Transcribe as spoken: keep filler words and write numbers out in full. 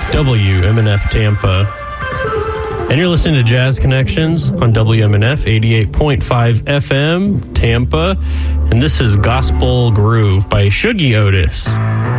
W M N F Tampa. And you're listening to Jazz Connections on W M N F eighty-eight point five F M, Tampa. And this is Gospel Groove by Shuggie Otis.